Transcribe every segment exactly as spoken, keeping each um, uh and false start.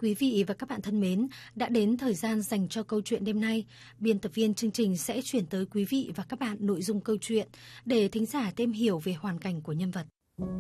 Quý vị và các bạn thân mến, đã đến thời gian dành cho câu chuyện đêm nay. Biên tập viên chương trình sẽ chuyển tới quý vị và các bạn nội dung câu chuyện để thính giả thêm hiểu về hoàn cảnh của nhân vật.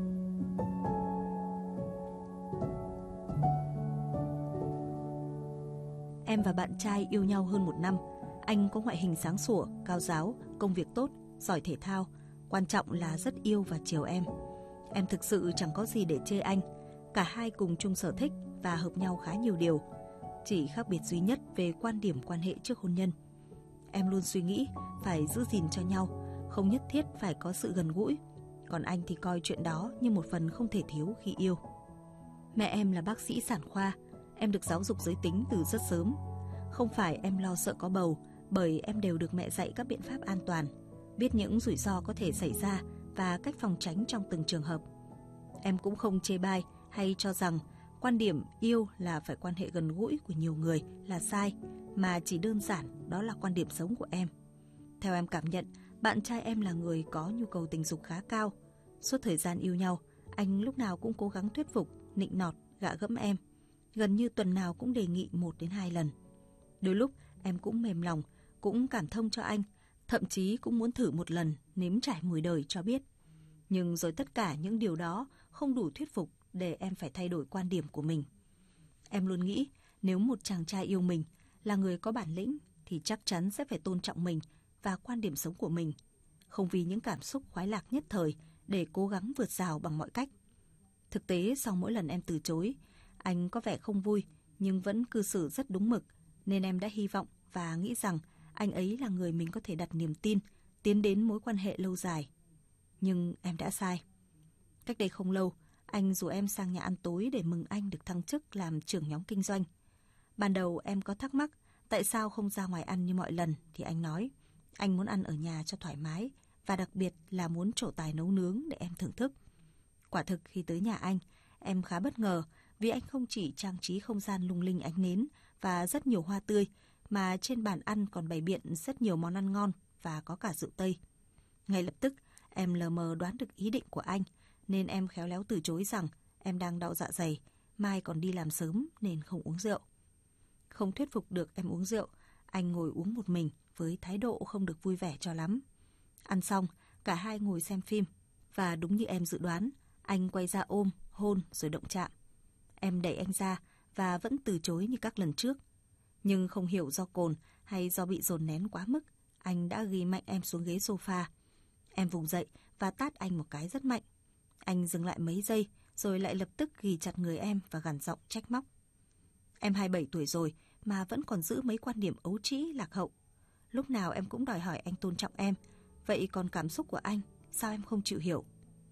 Em và bạn trai yêu nhau hơn một năm. Anh có ngoại hình sáng sủa, cao ráo, công việc tốt, giỏi thể thao. Quan trọng là rất yêu và chiều em. Em thực sự chẳng có gì để chê anh. Cả hai cùng chung sở thích và hợp nhau khá nhiều điều. Chỉ khác biệt duy nhất về quan điểm quan hệ trước hôn nhân. Em luôn suy nghĩ phải giữ gìn cho nhau, không nhất thiết phải có sự gần gũi. Còn anh thì coi chuyện đó như một phần không thể thiếu khi yêu. Mẹ em là bác sĩ sản khoa. Em được giáo dục giới tính từ rất sớm. Không phải em lo sợ có bầu, bởi em đều được mẹ dạy các biện pháp an toàn, biết những rủi ro có thể xảy ra và cách phòng tránh trong từng trường hợp. Em cũng không chê bai hay cho rằng quan điểm yêu là phải quan hệ gần gũi của nhiều người là sai, mà chỉ đơn giản đó là quan điểm sống của em. Theo em cảm nhận, bạn trai em là người có nhu cầu tình dục khá cao. Suốt thời gian yêu nhau, anh lúc nào cũng cố gắng thuyết phục, nịnh nọt, gạ gẫm em. Gần như tuần nào cũng đề nghị một đến hai lần. Đôi lúc em cũng mềm lòng, cũng cảm thông cho anh, thậm chí cũng muốn thử một lần, nếm trải mùi đời cho biết. Nhưng rồi tất cả những điều đó không đủ thuyết phục để em phải thay đổi quan điểm của mình. Em luôn nghĩ nếu một chàng trai yêu mình, là người có bản lĩnh, thì chắc chắn sẽ phải tôn trọng mình và quan điểm sống của mình, không vì những cảm xúc khoái lạc nhất thời để cố gắng vượt rào bằng mọi cách. Thực tế sau mỗi lần em từ chối, anh có vẻ không vui nhưng vẫn cư xử rất đúng mực, nên em đã hy vọng và nghĩ rằng anh ấy là người mình có thể đặt niềm tin, tiến đến mối quan hệ lâu dài. Nhưng em đã sai. Cách đây không lâu, anh rủ em sang nhà ăn tối để mừng anh được thăng chức làm trưởng nhóm kinh doanh. Ban đầu em có thắc mắc tại sao không ra ngoài ăn như mọi lần, thì anh nói anh muốn ăn ở nhà cho thoải mái và đặc biệt là muốn trổ tài nấu nướng để em thưởng thức. Quả thực khi tới nhà anh, em khá bất ngờ vì anh không chỉ trang trí không gian lung linh ánh nến và rất nhiều hoa tươi, mà trên bàn ăn còn bày biện rất nhiều món ăn ngon và có cả rượu Tây. Ngay lập tức, em lờ mờ đoán được ý định của anh, nên em khéo léo từ chối rằng em đang đau dạ dày, mai còn đi làm sớm nên không uống rượu. Không thuyết phục được em uống rượu, anh ngồi uống một mình với thái độ không được vui vẻ cho lắm. Ăn xong, cả hai ngồi xem phim, và đúng như em dự đoán, anh quay ra ôm, hôn rồi động chạm. Em đẩy anh ra và vẫn từ chối như các lần trước. Nhưng không hiểu do cồn hay do bị dồn nén quá mức, anh đã ghi mạnh em xuống ghế sofa. Em vùng dậy và tát anh một cái rất mạnh. Anh dừng lại mấy giây rồi lại lập tức ghì chặt người em và gằn giọng trách móc. Em hai mươi bảy tuổi rồi mà vẫn còn giữ mấy quan điểm ấu trĩ lạc hậu. Lúc nào em cũng đòi hỏi anh tôn trọng em, vậy còn cảm xúc của anh, sao em không chịu hiểu?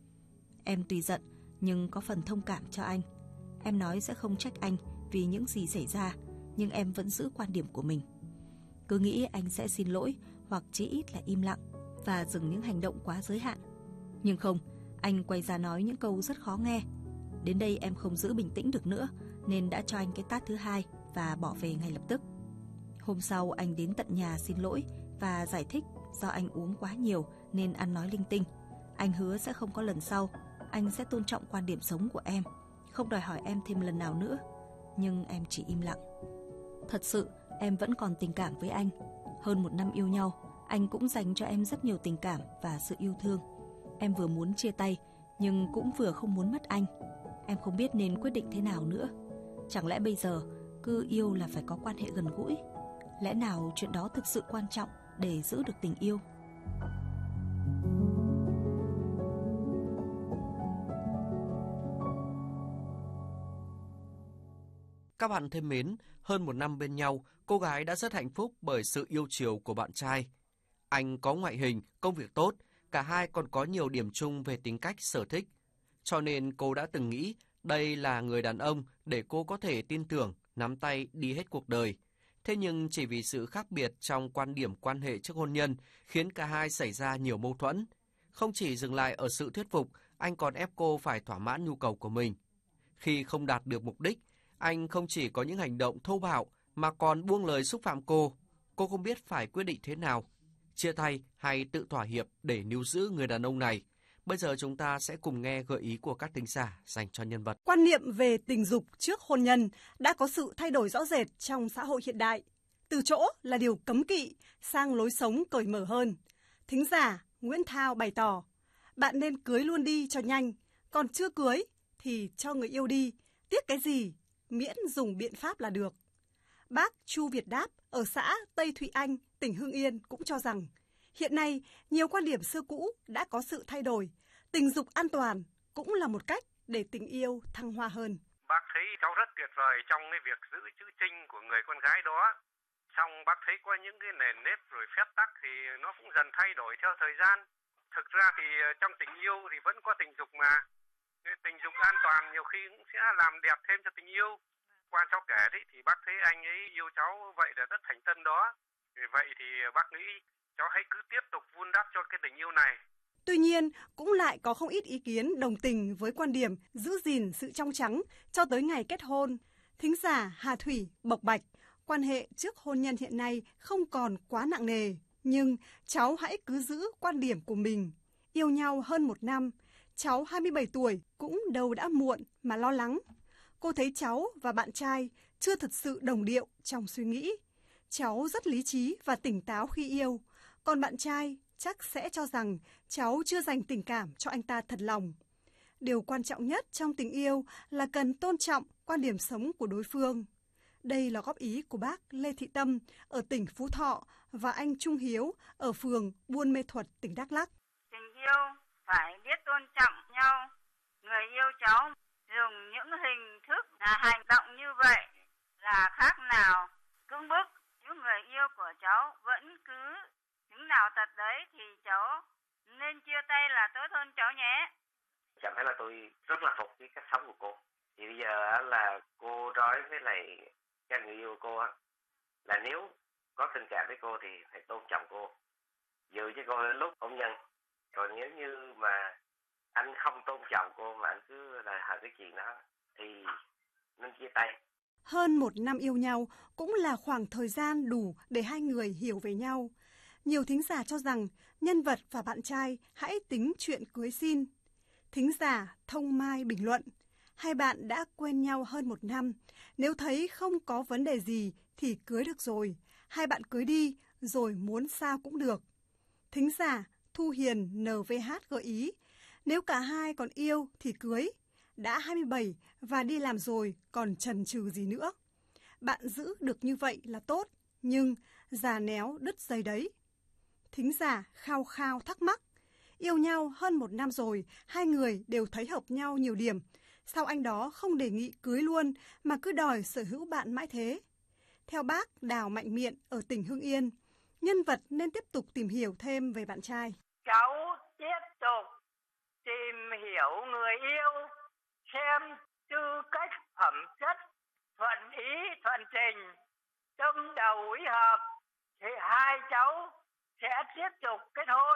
Em tuy giận nhưng có phần thông cảm cho anh. Em nói sẽ không trách anh vì những gì xảy ra, nhưng em vẫn giữ quan điểm của mình. Cứ nghĩ anh sẽ xin lỗi hoặc chí ít là im lặng và dừng những hành động quá giới hạn. Nhưng không, anh quay ra nói những câu rất khó nghe. Đến đây em không giữ bình tĩnh được nữa nên đã cho anh cái tát thứ hai và bỏ về ngay lập tức. Hôm sau anh đến tận nhà xin lỗi và giải thích do anh uống quá nhiều nên ăn nói linh tinh. Anh hứa sẽ không có lần sau, anh sẽ tôn trọng quan điểm sống của em, không đòi hỏi em thêm lần nào nữa. Nhưng em chỉ im lặng. Thật sự em vẫn còn tình cảm với anh. Hơn một năm yêu nhau, anh cũng dành cho em rất nhiều tình cảm và sự yêu thương. Em vừa muốn chia tay nhưng cũng vừa không muốn mất anh. Em không biết nên quyết định thế nào nữa. Chẳng lẽ bây giờ cứ yêu là phải có quan hệ gần gũi? Lẽ nào chuyện đó thực sự quan trọng để giữ được tình yêu? Các bạn thân mến, hơn một năm bên nhau, cô gái đã rất hạnh phúc bởi sự yêu chiều của bạn trai. Anh có ngoại hình, công việc tốt, cả hai còn có nhiều điểm chung về tính cách, sở thích. Cho nên cô đã từng nghĩ đây là người đàn ông để cô có thể tin tưởng, nắm tay đi hết cuộc đời. Thế nhưng chỉ vì sự khác biệt trong quan điểm quan hệ trước hôn nhân khiến cả hai xảy ra nhiều mâu thuẫn. Không chỉ dừng lại ở sự thuyết phục, anh còn ép cô phải thỏa mãn nhu cầu của mình. Khi không đạt được mục đích, anh không chỉ có những hành động thô bạo mà còn buông lời xúc phạm cô. Cô không biết phải quyết định thế nào, chia tay hay tự thỏa hiệp để níu giữ người đàn ông này, Bây giờ chúng ta sẽ cùng nghe gợi ý của các thính giả dành cho nhân vật. Quan niệm về tình dục trước hôn nhân đã có sự thay đổi rõ rệt trong xã hội hiện đại. Từ chỗ là điều cấm kỵ sang lối sống cởi mở hơn. Thính giả Nguyễn Thao bày tỏ, bạn nên cưới luôn đi cho nhanh, còn chưa cưới thì cho người yêu đi, tiếc cái gì, miễn dùng biện pháp là được. Bác Chu Việt Đáp ở xã Tây Thụy Anh, tỉnh Hưng Yên cũng cho rằng, hiện nay nhiều quan điểm xưa cũ đã có sự thay đổi, tình dục an toàn cũng là một cách để tình yêu thăng hoa hơn. Bác thấy cháu rất tuyệt vời trong cái việc giữ chữ trinh của người con gái đó. Xong bác thấy có những cái nền nếp rồi phép tắc thì nó cũng dần thay đổi theo thời gian. Thực ra thì trong tình yêu thì vẫn có tình dục mà. Cái tình dục an toàn nhiều khi cũng sẽ làm đẹp thêm cho tình yêu. Qua cháu kể đấy thì bác thấy anh ấy yêu cháu vậy là rất thành tâm đó. Vì vậy thì bác nghĩ cháu hãy cứ tiếp tục vun đắp cho cái tình yêu này. Tuy nhiên, cũng lại có không ít ý kiến đồng tình với quan điểm giữ gìn sự trong trắng cho tới ngày kết hôn. Thính giả Hà Thủy bộc bạch, quan hệ trước hôn nhân hiện nay không còn quá nặng nề, nhưng cháu hãy cứ giữ quan điểm của mình. Yêu nhau hơn một năm, cháu hai mươi bảy tuổi cũng đâu đã muộn mà lo lắng. Cô thấy cháu và bạn trai chưa thật sự đồng điệu trong suy nghĩ. Cháu rất lý trí và tỉnh táo khi yêu, còn bạn trai chắc sẽ cho rằng cháu chưa dành tình cảm cho anh ta thật lòng. Điều quan trọng nhất trong tình yêu là cần tôn trọng quan điểm sống của đối phương. Đây là góp ý của bác Lê Thị Tâm ở tỉnh Phú Thọ và anh Trung Hiếu ở phường Buôn Mê Thuột, tỉnh Đắk Lắk. Tình yêu phải biết tôn trọng nhau. Người yêu cháu dùng những hình thức là hành động như vậy là khác nào cưỡng bức. Những người yêu của cháu vẫn cứ những nào tật đấy thì cháu nên chia tay là tốt hơn cháu nhé. Chẳng phải là tôi rất là phục cái cách sống của cô. Thì bây giờ là cô nói với lại cái người yêu của cô là nếu có tình cảm với cô thì phải tôn trọng cô, giữ cho cô đến lúc hôn nhân. Còn nếu như mà anh không tôn trọng cô mà anh cứ là hở cái chuyện đó thì nên chia tay. Hơn một năm yêu nhau cũng là khoảng thời gian đủ để hai người hiểu về nhau. Nhiều thính giả cho rằng nhân vật và bạn trai hãy tính chuyện cưới xin. Thính giả Thông Mai bình luận, hai bạn đã quen nhau hơn một năm, nếu thấy không có vấn đề gì thì cưới được rồi, hai bạn cưới đi rồi muốn sao cũng được. Thính giả Thu Hiền en vê hát gợi ý, nếu cả hai còn yêu thì cưới, đã hai mươi bảy và đi làm rồi còn chần chừ gì nữa. Bạn giữ được như vậy là tốt, nhưng già néo đứt dây đấy. Thính giả Khao Khao thắc mắc, yêu nhau hơn một năm rồi, hai người đều thấy hợp nhau nhiều điểm. Sao anh đó không đề nghị cưới luôn mà cứ đòi sở hữu bạn mãi thế? Theo bác Đào Mạnh Miện ở tỉnh Hưng Yên, nhân vật nên tiếp tục tìm hiểu thêm về bạn trai. Cháu tiếp tục tìm hiểu người yêu, xem tư cách phẩm chất, thuận ý thuận tình, tâm đầu ý hợp, thì hai cháu sẽ tiếp tục kết hôn.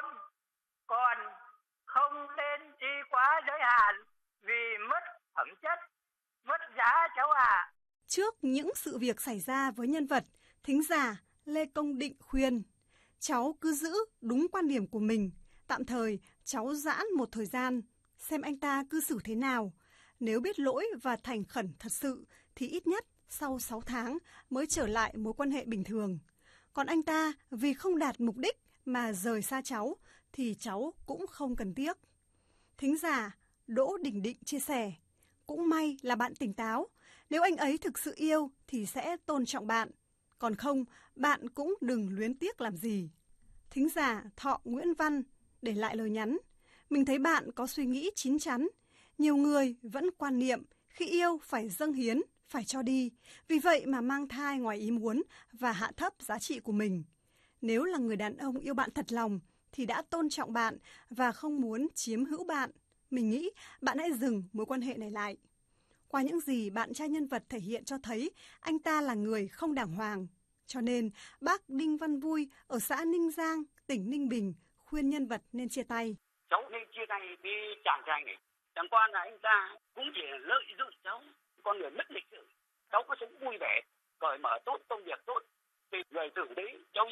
Còn không nên đi quá giới hạn vì mất phẩm chất, mất giá cháu ạ. À. Trước những sự việc xảy ra với nhân vật, thính giả Lê Công Định khuyên, cháu cứ giữ đúng quan điểm của mình, tạm thời cháu giãn một thời gian, xem anh ta cư xử thế nào. Nếu biết lỗi và thành khẩn thật sự thì ít nhất sau sáu tháng mới trở lại mối quan hệ bình thường. Còn anh ta vì không đạt mục đích mà rời xa cháu thì cháu cũng không cần tiếc. Thính giả Đỗ Đình Định chia sẻ, cũng may là bạn tỉnh táo, nếu anh ấy thực sự yêu thì sẽ tôn trọng bạn, còn không bạn cũng đừng luyến tiếc làm gì. Thính giả Thọ Nguyễn Văn để lại lời nhắn, mình thấy bạn có suy nghĩ chín chắn, nhiều người vẫn quan niệm khi yêu phải dâng hiến, phải cho đi, vì vậy mà mang thai ngoài ý muốn và hạ thấp giá trị của mình. Nếu là người đàn ông yêu bạn thật lòng thì đã tôn trọng bạn và không muốn chiếm hữu bạn. Mình nghĩ bạn hãy dừng mối quan hệ này lại. Qua những gì bạn trai nhân vật thể hiện cho thấy anh ta là người không đàng hoàng. Cho nên bác Đinh Văn Vui ở xã Ninh Giang, tỉnh Ninh Bình khuyên nhân vật nên chia tay. Cháu nên chia tay với chàng trai này. Chẳng qua là anh ta cũng chỉ lợi dụng cháu, con người mất lịch sự. Cháu có sống vui vẻ, cởi mở tốt, công việc tốt, thì người tử đấy cháu yêu.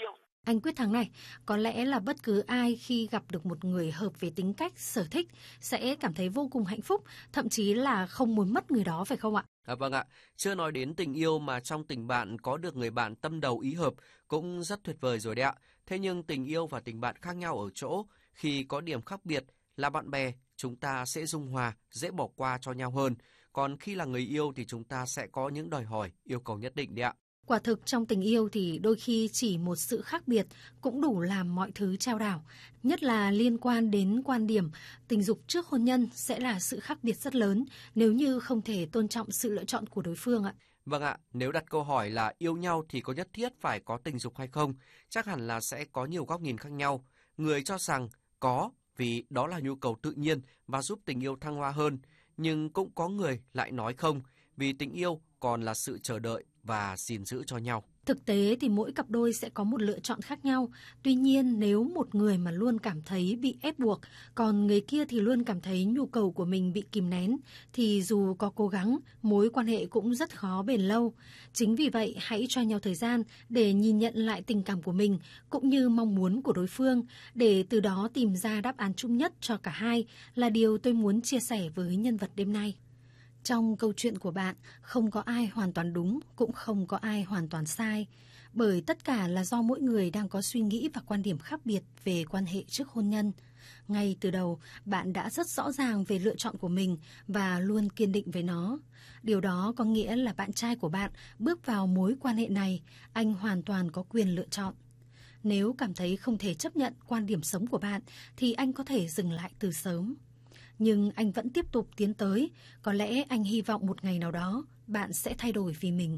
Anh Quyết Thắng này, có lẽ là bất cứ ai khi gặp được một người hợp về tính cách, sở thích sẽ cảm thấy vô cùng hạnh phúc, thậm chí là không muốn mất người đó phải không ạ? À, vâng ạ, chưa nói đến tình yêu mà trong tình bạn có được người bạn tâm đầu ý hợp cũng rất tuyệt vời rồi đấy ạ. Thế nhưng tình yêu và tình bạn khác nhau ở chỗ, khi có điểm khác biệt là bạn bè, chúng ta sẽ dung hòa, dễ bỏ qua cho nhau hơn. Còn khi là người yêu thì chúng ta sẽ có những đòi hỏi, yêu cầu nhất định đấy ạ. Quả thực trong tình yêu thì đôi khi chỉ một sự khác biệt cũng đủ làm mọi thứ chao đảo. Nhất là liên quan đến quan điểm tình dục trước hôn nhân sẽ là sự khác biệt rất lớn nếu như không thể tôn trọng sự lựa chọn của đối phương ạ. Vâng ạ, nếu đặt câu hỏi là yêu nhau thì có nhất thiết phải có tình dục hay không, chắc hẳn là sẽ có nhiều góc nhìn khác nhau. Người cho rằng có vì đó là nhu cầu tự nhiên và giúp tình yêu thăng hoa hơn. Nhưng cũng có người lại nói không, vì tình yêu còn là sự chờ đợi và gìn giữ cho nhau. Thực tế thì mỗi cặp đôi sẽ có một lựa chọn khác nhau. Tuy nhiên nếu một người mà luôn cảm thấy bị ép buộc, còn người kia thì luôn cảm thấy nhu cầu của mình bị kìm nén, thì dù có cố gắng, mối quan hệ cũng rất khó bền lâu. Chính vì vậy, hãy cho nhau thời gian để nhìn nhận lại tình cảm của mình, cũng như mong muốn của đối phương, để từ đó tìm ra đáp án chung nhất cho cả hai, là điều tôi muốn chia sẻ với nhân vật đêm nay. Trong câu chuyện của bạn, không có ai hoàn toàn đúng, cũng không có ai hoàn toàn sai, bởi tất cả là do mỗi người đang có suy nghĩ và quan điểm khác biệt về quan hệ trước hôn nhân. Ngay từ đầu, bạn đã rất rõ ràng về lựa chọn của mình và luôn kiên định với nó. Điều đó có nghĩa là bạn trai của bạn bước vào mối quan hệ này, anh hoàn toàn có quyền lựa chọn. Nếu cảm thấy không thể chấp nhận quan điểm sống của bạn, thì anh có thể dừng lại từ sớm. Nhưng anh vẫn tiếp tục tiến tới, có lẽ anh hy vọng một ngày nào đó bạn sẽ thay đổi vì mình.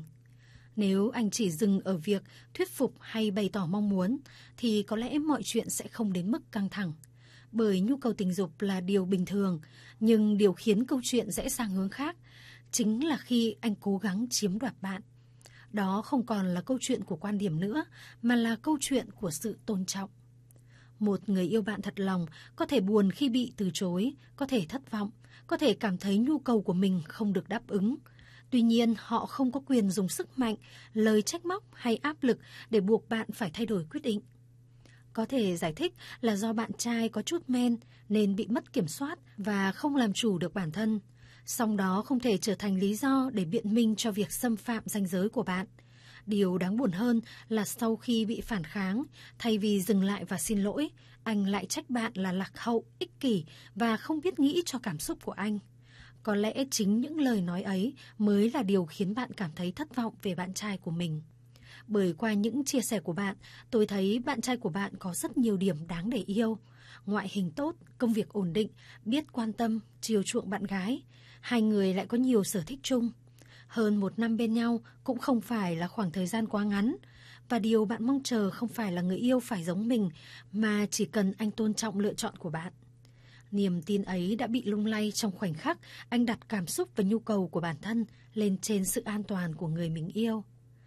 Nếu anh chỉ dừng ở việc thuyết phục hay bày tỏ mong muốn, thì có lẽ mọi chuyện sẽ không đến mức căng thẳng. Bởi nhu cầu tình dục là điều bình thường, nhưng điều khiến câu chuyện rẽ sang hướng khác chính là khi anh cố gắng chiếm đoạt bạn. Đó không còn là câu chuyện của quan điểm nữa, mà là câu chuyện của sự tôn trọng. Một người yêu bạn thật lòng có thể buồn khi bị từ chối, có thể thất vọng, có thể cảm thấy nhu cầu của mình không được đáp ứng. Tuy nhiên, họ không có quyền dùng sức mạnh, lời trách móc hay áp lực để buộc bạn phải thay đổi quyết định. Có thể giải thích là do bạn trai có chút men nên bị mất kiểm soát và không làm chủ được bản thân. Song đó không thể trở thành lý do để biện minh cho việc xâm phạm ranh giới của bạn. Điều đáng buồn hơn là sau khi bị phản kháng, thay vì dừng lại và xin lỗi, anh lại trách bạn là lạc hậu, ích kỷ và không biết nghĩ cho cảm xúc của anh. Có lẽ chính những lời nói ấy mới là điều khiến bạn cảm thấy thất vọng về bạn trai của mình. Bởi qua những chia sẻ của bạn, tôi thấy bạn trai của bạn có rất nhiều điểm đáng để yêu. Ngoại hình tốt, công việc ổn định, biết quan tâm, chiều chuộng bạn gái. Hai người lại có nhiều sở thích chung. Hơn một năm bên nhau cũng không phải là khoảng thời gian quá ngắn. Và điều bạn mong chờ không phải là người yêu phải giống mình, mà chỉ cần anh tôn trọng lựa chọn của bạn. Niềm tin ấy đã bị lung lay trong khoảnh khắc anh đặt cảm xúc và nhu cầu của bản thân lên trên sự an toàn của người mình yêu.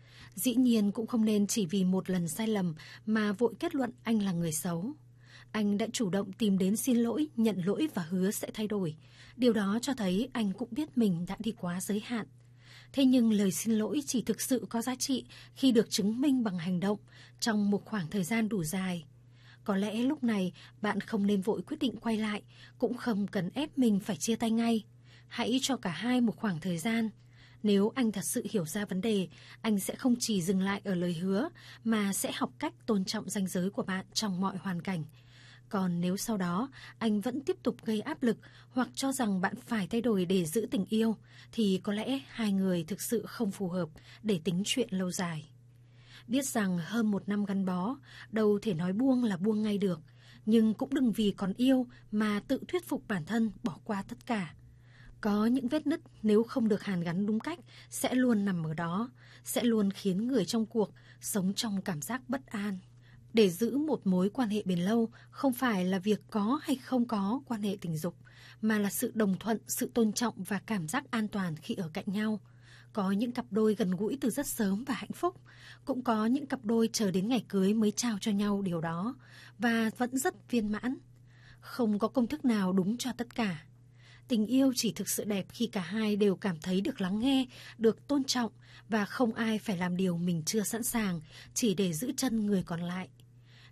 Dĩ nhiên cũng không nên chỉ vì một lần sai lầm mà vội kết luận anh là người xấu. Anh đã chủ động tìm đến xin lỗi, nhận lỗi và hứa sẽ thay đổi. Điều đó cho thấy anh cũng biết mình đã đi quá giới hạn. Thế nhưng lời xin lỗi chỉ thực sự có giá trị khi được chứng minh bằng hành động trong một khoảng thời gian đủ dài. Có lẽ lúc này bạn không nên vội quyết định quay lại, cũng không cần ép mình phải chia tay ngay. Hãy cho cả hai một khoảng thời gian. Nếu anh thật sự hiểu ra vấn đề, anh sẽ không chỉ dừng lại ở lời hứa, mà sẽ học cách tôn trọng ranh giới của bạn trong mọi hoàn cảnh. Còn nếu sau đó anh vẫn tiếp tục gây áp lực hoặc cho rằng bạn phải thay đổi để giữ tình yêu, thì có lẽ hai người thực sự không phù hợp để tính chuyện lâu dài. Biết rằng hơn một năm gắn bó, đâu thể nói buông là buông ngay được, nhưng cũng đừng vì còn yêu mà tự thuyết phục bản thân bỏ qua tất cả. Có những vết nứt nếu không được hàn gắn đúng cách sẽ luôn nằm ở đó, sẽ luôn khiến người trong cuộc sống trong cảm giác bất an. Để giữ một mối quan hệ bền lâu không phải là việc có hay không có quan hệ tình dục, mà là sự đồng thuận, sự tôn trọng và cảm giác an toàn khi ở cạnh nhau. Có những cặp đôi gần gũi từ rất sớm và hạnh phúc, cũng có những cặp đôi chờ đến ngày cưới mới trao cho nhau điều đó và vẫn rất viên mãn. Không có công thức nào đúng cho tất cả. Tình yêu chỉ thực sự đẹp khi cả hai đều cảm thấy được lắng nghe, được tôn trọng và không ai phải làm điều mình chưa sẵn sàng chỉ để giữ chân người còn lại.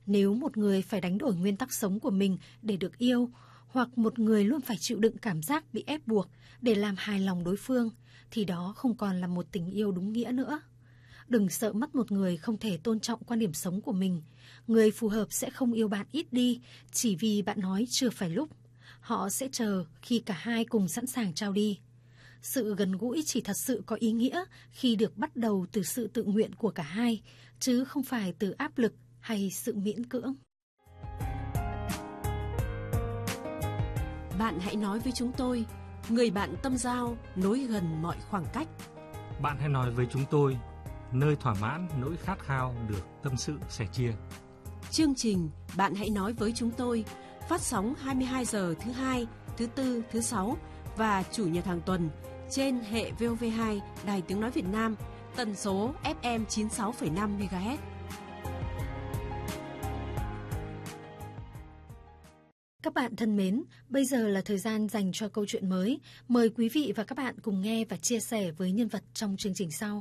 Nếu một người phải đánh đổi nguyên tắc sống của mình để được yêu, hoặc một người luôn phải chịu đựng cảm giác bị ép buộc để làm hài lòng đối phương, thì đó không còn là một tình yêu đúng nghĩa nữa. Đừng sợ mất một người không thể tôn trọng quan điểm sống của mình. Người phù hợp sẽ không yêu bạn ít đi chỉ vì bạn nói chưa phải lúc. Họ sẽ chờ khi cả hai cùng sẵn sàng trao đi. Sự gần gũi chỉ thật sự có ý nghĩa khi được bắt đầu từ sự tự nguyện của cả hai, chứ không phải từ áp lực hay sự miễn cưỡng. Bạn hãy nói với chúng tôi, người bạn tâm giao nối gần mọi khoảng cách. Bạn hãy nói với chúng tôi, nơi thỏa mãn nỗi khát khao được tâm sự sẻ chia. Chương trình Bạn hãy nói với chúng tôi phát sóng hai mươi hai giờ thứ hai, thứ tư, thứ sáu và chủ nhật hàng tuần trên hệ vê o vê hai Đài Tiếng Nói Việt Nam, tần số ép em chín mươi sáu phẩy năm mê ga héc. Các bạn thân mến, bây giờ là thời gian dành cho câu chuyện mới. Mời quý vị và các bạn cùng nghe và chia sẻ với nhân vật trong chương trình sau.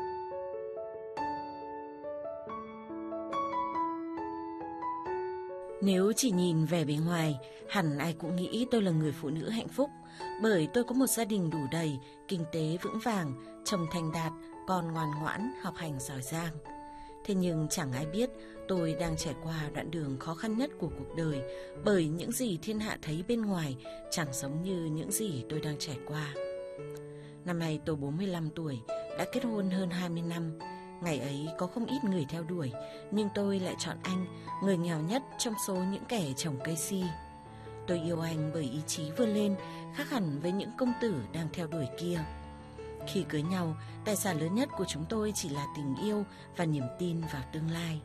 Nếu chỉ nhìn vẻ bề ngoài, hẳn ai cũng nghĩ tôi là người phụ nữ hạnh phúc, bởi tôi có một gia đình đủ đầy, kinh tế vững vàng, chồng thành đạt, con ngoan ngoãn, học hành giỏi giang. Thế nhưng chẳng ai biết tôi đang trải qua đoạn đường khó khăn nhất của cuộc đời, bởi những gì thiên hạ thấy bên ngoài chẳng giống như những gì tôi đang trải qua. Năm nay tôi bốn mươi lăm tuổi, đã kết hôn hơn hai mươi năm. Ngày ấy có không ít người theo đuổi, nhưng tôi lại chọn anh, người nghèo nhất trong số những kẻ trồng cây si. Tôi yêu anh bởi ý chí vươn lên, khác hẳn với những công tử đang theo đuổi kia. Khi cưới nhau, tài sản lớn nhất của chúng tôi chỉ là tình yêu và niềm tin vào tương lai.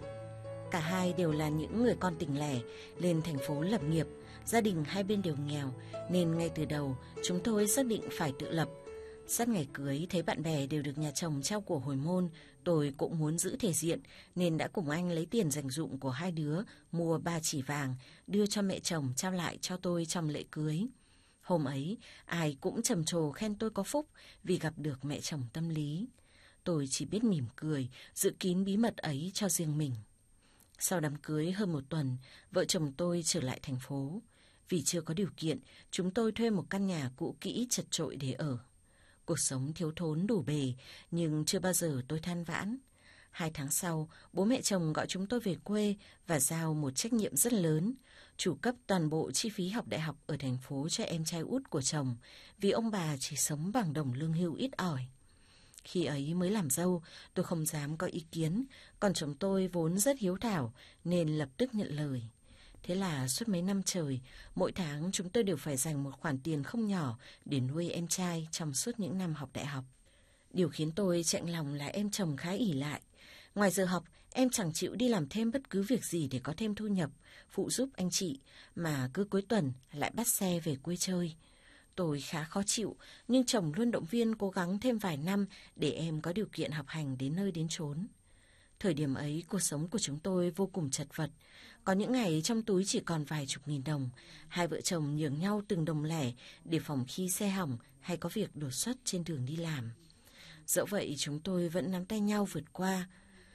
Cả hai đều là những người con tỉnh lẻ, lên thành phố lập nghiệp, gia đình hai bên đều nghèo, nên ngay từ đầu chúng tôi xác định phải tự lập. Sát ngày cưới thấy bạn bè đều được nhà chồng trao của hồi môn, tôi cũng muốn giữ thể diện nên đã cùng anh lấy tiền dành dụm của hai đứa mua ba chỉ vàng, đưa cho mẹ chồng trao lại cho tôi trong lễ cưới. Hôm ấy, ai cũng trầm trồ khen tôi có phúc vì gặp được mẹ chồng tâm lý. Tôi chỉ biết mỉm cười, giữ kín bí mật ấy cho riêng mình. Sau đám cưới hơn một tuần, vợ chồng tôi trở lại thành phố. Vì chưa có điều kiện, chúng tôi thuê một căn nhà cũ kỹ chật chội để ở. Cuộc sống thiếu thốn đủ bề, nhưng chưa bao giờ tôi than vãn. Hai tháng sau, bố mẹ chồng gọi chúng tôi về quê và giao một trách nhiệm rất lớn, chủ cấp toàn bộ chi phí học đại học ở thành phố cho em trai út của chồng, vì ông bà chỉ sống bằng đồng lương hưu ít ỏi. Khi ấy mới làm dâu, tôi không dám có ý kiến, còn chồng tôi vốn rất hiếu thảo nên lập tức nhận lời. Thế là suốt mấy năm trời, mỗi tháng chúng tôi đều phải dành một khoản tiền không nhỏ để nuôi em trai trong suốt những năm học đại học. Điều khiến tôi chạnh lòng là em chồng khá ỷ lại. Ngoài giờ học, em chẳng chịu đi làm thêm bất cứ việc gì để có thêm thu nhập, phụ giúp anh chị, mà cứ cuối tuần lại bắt xe về quê chơi. Tôi khá khó chịu, nhưng chồng luôn động viên cố gắng thêm vài năm để em có điều kiện học hành đến nơi đến chốn. Thời điểm ấy, cuộc sống của chúng tôi vô cùng chật vật. Có những ngày trong túi chỉ còn vài chục nghìn đồng. Hai vợ chồng nhường nhau từng đồng lẻ để phòng khi xe hỏng hay có việc đột xuất trên đường đi làm. Dẫu vậy, chúng tôi vẫn nắm tay nhau vượt qua.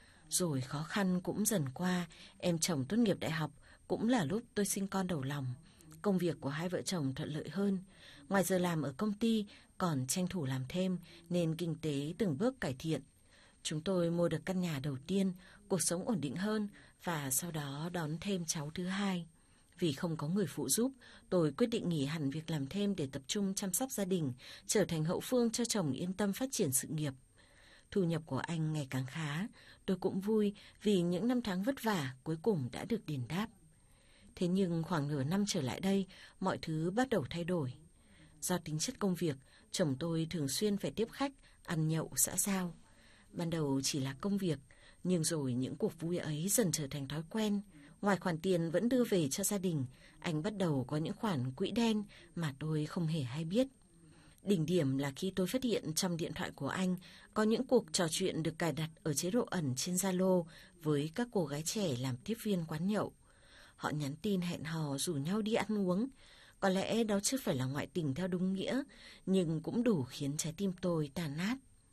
Rồi khó khăn cũng dần qua, em chồng tốt nghiệp đại học, cũng là lúc tôi sinh con đầu lòng. Công việc của hai vợ chồng thuận lợi hơn. Ngoài giờ làm ở công ty, còn tranh thủ làm thêm, nên kinh tế từng bước cải thiện. Chúng tôi mua được căn nhà đầu tiên, cuộc sống ổn định hơn và sau đó đón thêm cháu thứ hai. Vì không có người phụ giúp, tôi quyết định nghỉ hẳn việc làm thêm để tập trung chăm sóc gia đình, trở thành hậu phương cho chồng yên tâm phát triển sự nghiệp. Thu nhập của anh ngày càng khá, tôi cũng vui vì những năm tháng vất vả cuối cùng đã được đền đáp. Thế nhưng khoảng nửa năm trở lại đây, mọi thứ bắt đầu thay đổi. Do tính chất công việc, chồng tôi thường xuyên phải tiếp khách, ăn nhậu xã giao. Ban đầu chỉ là công việc, nhưng rồi những cuộc vui ấy dần trở thành thói quen. Ngoài khoản tiền vẫn đưa về cho gia đình, anh bắt đầu có những khoản quỹ đen mà tôi không hề hay biết. Đỉnh điểm là khi tôi phát hiện trong điện thoại của anh có những cuộc trò chuyện được cài đặt ở chế độ ẩn trên Zalo với các cô gái trẻ làm tiếp viên quán nhậu. Họ nhắn tin hẹn hò rủ nhau đi ăn uống. Có lẽ đó chưa phải là ngoại tình theo đúng nghĩa, nhưng cũng đủ khiến trái tim tôi tàn nát.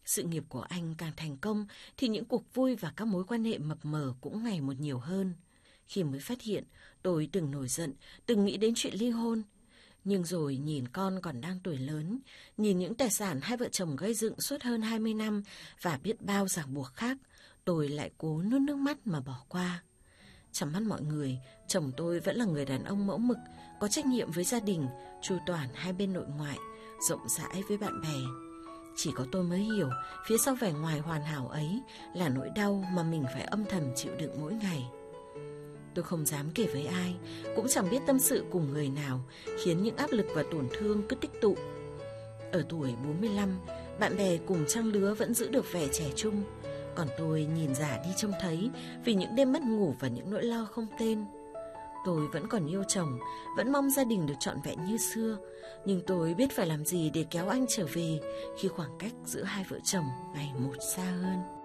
Sự nghiệp của anh càng thành công thì những cuộc vui và các mối quan hệ mập mờ cũng ngày một nhiều hơn. Khi mới phát hiện, tôi từng nổi giận, từng nghĩ đến chuyện ly hôn. Nhưng rồi nhìn con còn đang tuổi lớn, nhìn những tài sản hai vợ chồng gây dựng suốt hơn hai mươi năm và biết bao ràng buộc khác, tôi lại cố nuốt nước mắt mà bỏ qua. Trong mắt mọi người, chồng tôi vẫn là người đàn ông mẫu mực, có trách nhiệm với gia đình, chu toàn hai bên nội ngoại, rộng rãi với bạn bè. Chỉ có tôi mới hiểu, phía sau vẻ ngoài hoàn hảo ấy là nỗi đau mà mình phải âm thầm chịu đựng mỗi ngày. Tôi không dám kể với ai, cũng chẳng biết tâm sự cùng người nào, khiến những áp lực và tổn thương cứ tích tụ. Ở tuổi bốn mươi lăm, bạn bè cùng trang lứa vẫn giữ được vẻ trẻ trung, còn tôi nhìn già đi trông thấy vì những đêm mất ngủ và những nỗi lo không tên. Tôi vẫn còn yêu chồng, vẫn mong gia đình được trọn vẹn như xưa, nhưng tôi biết phải làm gì để kéo anh trở về khi khoảng cách giữa hai vợ chồng ngày một xa hơn.